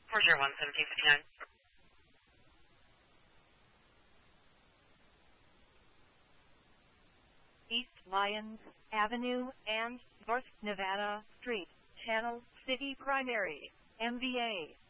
401-1759. East Lyons Avenue and North Nevada Street, Channel City Primary, MVA.